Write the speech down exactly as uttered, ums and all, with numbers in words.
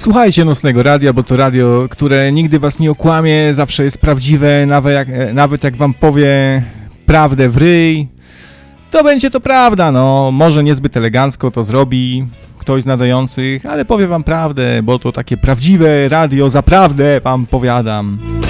Słuchajcie Nocnego Radia, bo to radio, które nigdy was nie okłamie, zawsze jest prawdziwe, nawet jak, nawet jak wam powie prawdę w ryj, to będzie to prawda, no, może niezbyt elegancko to zrobi ktoś z nadających, ale powie wam prawdę, bo to takie prawdziwe radio, zaprawdę wam powiadam.